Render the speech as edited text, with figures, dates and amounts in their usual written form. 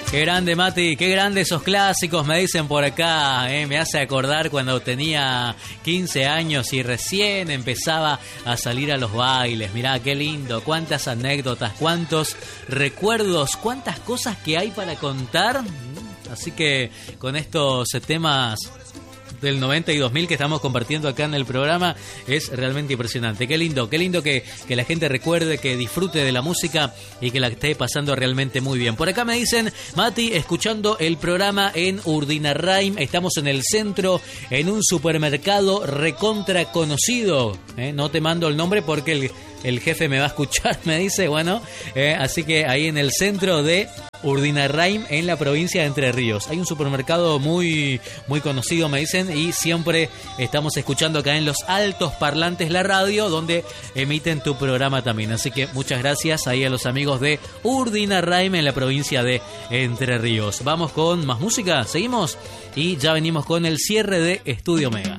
Qué grande, Mati, qué grande esos clásicos, me dicen por acá, me hace acordar cuando tenía 15 años y recién empezaba a salir a los bailes. Mirá, qué lindo, cuántas anécdotas, cuántos recuerdos, cuántas cosas que hay para contar. Así que con estos temas del 90 y 2000 que estamos compartiendo acá en el programa es realmente impresionante. Qué lindo que la gente recuerde, que disfrute de la música y que la esté pasando realmente muy bien. Por acá me dicen, Mati, escuchando el programa en Urdinarraim, estamos en el centro, en un supermercado recontra conocido. No te mando el nombre porque el jefe me va a escuchar, me dice, bueno, así que ahí en el centro de Urdinarraim, en la provincia de Entre Ríos. Hay un supermercado muy, muy conocido, me dicen, y siempre estamos escuchando acá en los altos parlantes la radio, donde emiten tu programa también. Así que muchas gracias ahí a los amigos de Urdinarraim en la provincia de Entre Ríos. Vamos con más música, seguimos y ya venimos con el cierre de Estudio Mega.